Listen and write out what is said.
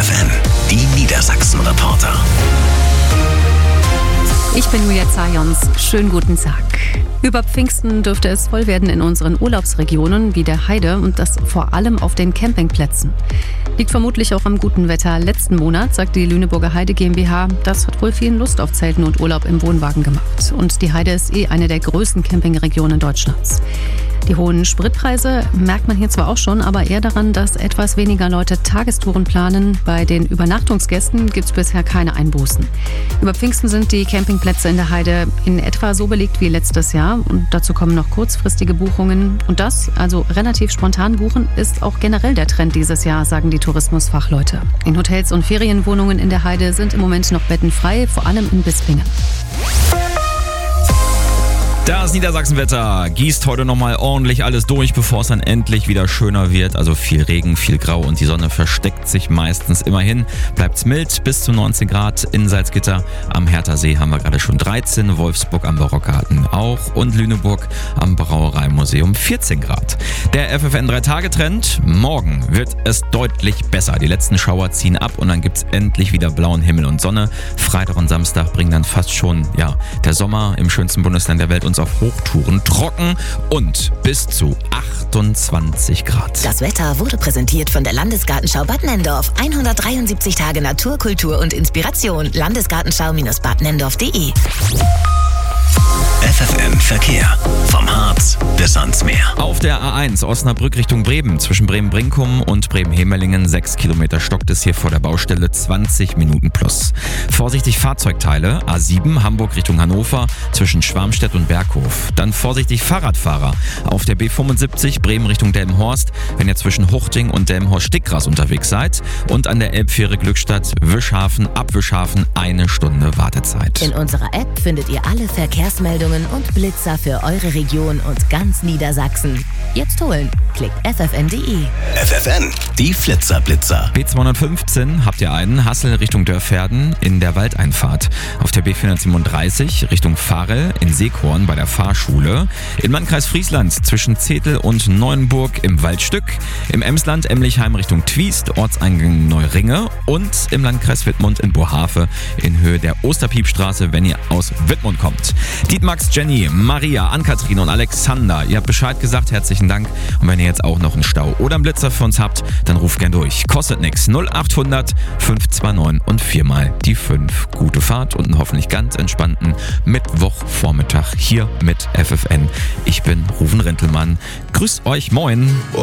FFN, die Niedersachsen-Reporter. Ich bin Julia Zajons. Schönen guten Tag. Über Pfingsten dürfte es voll werden in unseren Urlaubsregionen wie der Heide und das vor allem auf den Campingplätzen. Liegt vermutlich auch am guten Wetter. Letzten Monat, sagt die Lüneburger Heide GmbH, das hat wohl vielen Lust auf Zelten und Urlaub im Wohnwagen gemacht. Und die Heide ist eine der größten Campingregionen Deutschlands. Die hohen Spritpreise merkt man hier zwar auch schon, aber eher daran, dass etwas weniger Leute Tagestouren planen. Bei den Übernachtungsgästen gibt es bisher keine Einbußen. Über Pfingsten sind die Campingplätze in der Heide in etwa so belegt wie letztes Jahr. Und dazu kommen noch kurzfristige Buchungen. Und das, also relativ spontan buchen, ist auch generell der Trend dieses Jahr, sagen die Tourismusfachleute. In Hotels und Ferienwohnungen in der Heide sind im Moment noch Betten frei, vor allem in Bispingen. Das Niedersachsenwetter gießt heute nochmal ordentlich alles durch, bevor es dann endlich wieder schöner wird. Also viel Regen, viel Grau und die Sonne versteckt sich meistens immerhin. Bleibt's mild, bis zu 19 Grad in Salzgitter. Am Herthasee haben wir gerade schon 13, Wolfsburg am Barockgarten auch und Lüneburg am Brauereimuseum 14 Grad. Der FFN 3-Tage-Trend, morgen wird es deutlich besser. Die letzten Schauer ziehen ab und dann gibt's endlich wieder blauen Himmel und Sonne. Freitag und Samstag bringen dann fast schon der Sommer im schönsten Bundesland der Welt uns auf Hochtouren, trocken und bis zu 28 Grad. Das Wetter wurde präsentiert von der Landesgartenschau Bad Nenndorf. 173 Tage Natur, Kultur und Inspiration. Landesgartenschau-badnenndorf.de. FFN Verkehr. Vom Harz bis ans Meer. Auf der A1 Osnabrück Richtung Bremen, zwischen Bremen-Brinkum und Bremen-Hemelingen, 6 Kilometer stockt es hier vor der Baustelle, 20 Minuten plus. Vorsichtig Fahrzeugteile, A7 Hamburg Richtung Hannover, zwischen Schwarmstedt und Berghof. Dann vorsichtig Fahrradfahrer auf der B75 Bremen Richtung Delmenhorst, wenn ihr zwischen Huchting und Delmenhorst-Stickgras unterwegs seid. Und an der Elbfähre Glückstadt, Wischhafen, ab Wischhafen 1 Stunde Wartezeit. In unserer App findet ihr alle Verkehrsmeldungen und Blitzer für eure Region und ganz Niedersachsen. Jetzt holen. Klickt ffn.de. FFN, die Flitzer-Blitzer. B215 habt ihr einen, Hassel Richtung Dörferden in der Waldeinfahrt. Auf der B437 Richtung Varel in Seekorn bei der Fahrschule. Im Landkreis Friesland zwischen Zetel und Neuenburg im Waldstück. Im Emsland Emlichheim Richtung Twiest, Ortseingang Neuringe. Und im Landkreis Wittmund in Bohave in Höhe der Osterpiepstraße, wenn ihr aus Wittmund kommt. Dietmax, Jenny, Maria, Ann-Kathrin und Alexander, ihr habt Bescheid gesagt, herzlichen Dank. Und wenn ihr jetzt auch noch einen Stau oder einen Blitzer für uns habt, dann ruft gern durch. Kostet nix. 0800 529 und 4 die 5. Gute Fahrt und einen hoffentlich ganz entspannten Mittwochvormittag hier mit FFN. Ich bin Ruven Rentelmann. Grüßt euch, moin.